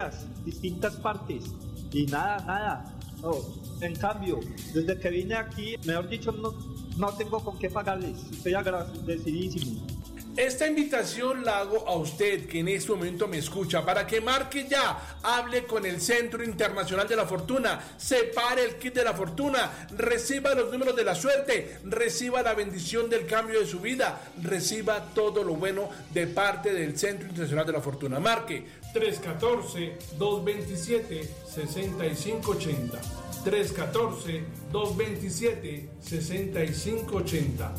áreas, distintas partes, y nada. No. En cambio, desde que vine aquí, mejor dicho, no tengo con qué pagarles. Estoy agradecidísimo. Esta invitación la hago a usted que en este momento me escucha para que marque ya, hable con el Centro Internacional de la Fortuna, separe el kit de la fortuna, reciba los números de la suerte, reciba la bendición del cambio de su vida, reciba todo lo bueno de parte del Centro Internacional de la Fortuna. Marque 314-227-6580. 314-227-6580.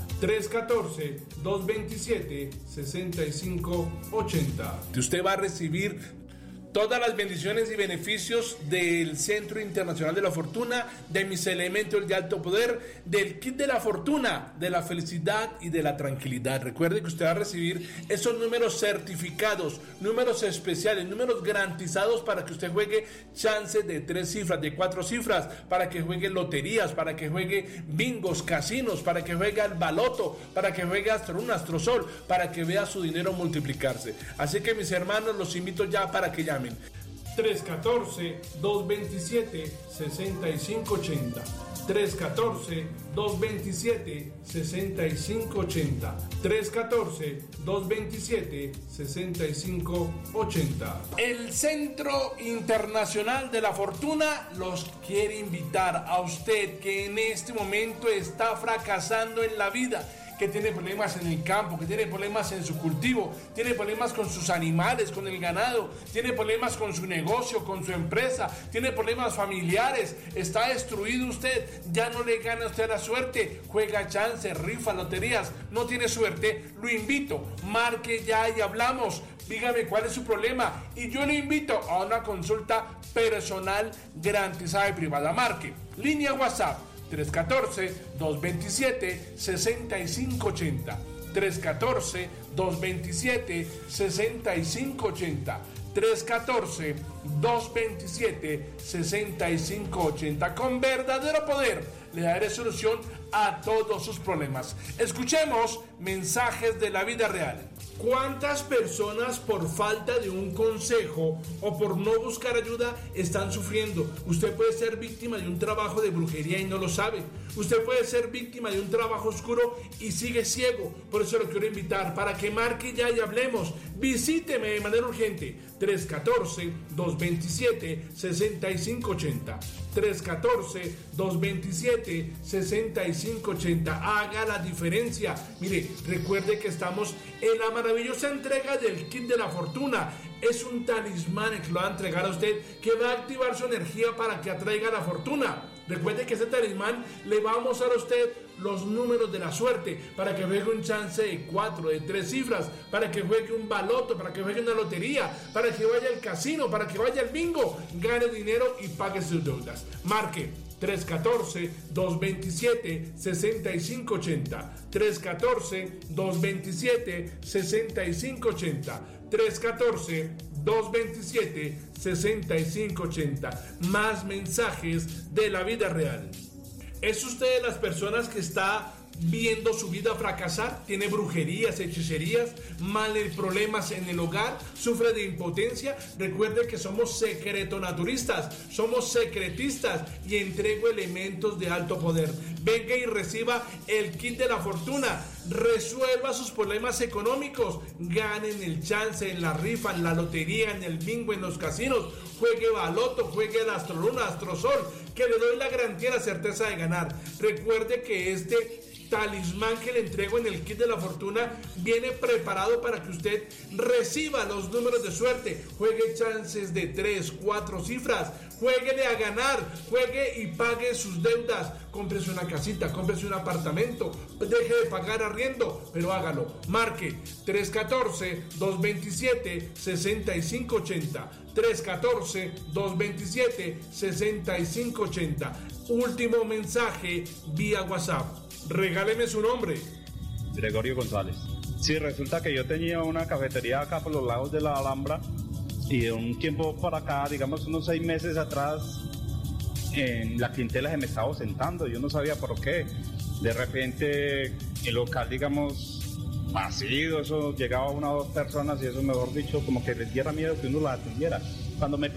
314-227-6580. Usted va a recibir todas las bendiciones y beneficios del Centro Internacional de la Fortuna, de mis elementos de alto poder, del kit de la fortuna, de la felicidad y de la tranquilidad. Recuerde que usted va a recibir esos números certificados, números especiales, números garantizados para que usted juegue chances de 3 cifras, de 4 cifras, para que juegue loterías, para que juegue bingos, casinos, para que juegue al baloto, para que juegue Astroluna, Astrosol, para que vea su dinero multiplicarse. Así que mis hermanos, los invito ya para que llamen 314-227-6580. 314-227-6580. 314-227-6580. El Centro Internacional de la Fortuna los quiere invitar a usted que en este momento está fracasando en la vida, que tiene problemas en el campo, que tiene problemas en su cultivo, tiene problemas con sus animales, con el ganado, tiene problemas con su negocio, con su empresa, tiene problemas familiares, está destruido usted, ya no le gana a usted la suerte, juega chance, rifa, loterías, no tiene suerte, lo invito, marque ya y hablamos, dígame cuál es su problema y yo le invito a una consulta personal garantizada y privada. Marque, línea WhatsApp 314-227-6580. 314-227-6580. 314-227-6580. Con verdadero poder le daré solución a todos sus problemas. Escuchemos mensajes de la vida real. ¿Cuántas personas por falta de un consejo o por no buscar ayuda están sufriendo? Usted puede ser víctima de un trabajo de brujería y no lo sabe. Usted puede ser víctima de un trabajo oscuro y sigue ciego. Por eso lo quiero invitar para que marque ya y hablemos. Visíteme de manera urgente. 314-227-6580. 314-227-6580. Haga la diferencia. Mire, recuerde que estamos en la maravillosa entrega del kit de la fortuna. Es un talismán que lo va a entregar a usted, que va a activar su energía para que atraiga la fortuna. Recuerde que ese talismán le va a mostrar a usted los números de la suerte, para que juegue un chance de 4, de 3 cifras, para que juegue un baloto, para que juegue una lotería, para que vaya al casino, para que vaya al bingo, gane dinero y pague sus deudas. Marque 314-227-6580. 314-227-6580. 314-227-6580. Más mensajes de la vida real. ¿Es usted de las personas que está viendo su vida fracasar? ¿Tiene brujerías, hechicerías, males, problemas en el hogar? ¿Sufre de impotencia? Recuerde que somos secretonaturistas, somos secretistas y entrego elementos de alto poder. Venga y reciba el kit de la fortuna. Resuelva sus problemas económicos. Gane en el chance, en la rifa, en la lotería, en el bingo, en los casinos. Juegue baloto, juegue el Astroluna, Astrosol, que le doy la garantía y la certeza de ganar. Recuerde que este talismán que le entrego en el kit de la fortuna viene preparado para que usted reciba los números de suerte, juegue chances de 3, 4 cifras, jueguele a ganar, juegue y pague sus deudas, cómprese una casita, cómprese un apartamento, deje de pagar arriendo, pero hágalo. Marque 314-227-6580. 314-227-6580. Último mensaje vía WhatsApp. Regáleme su nombre. Gregorio González. Sí, resulta que yo tenía una cafetería acá por los lados de la Alhambra y de un tiempo para acá, digamos unos 6 meses atrás, en la clientela se me estaba ausentando, yo no sabía por qué. De repente el local, digamos, vacío, eso llegaba 1 o 2 personas y eso, mejor dicho, como que les diera miedo que uno las atendiera. Cuando me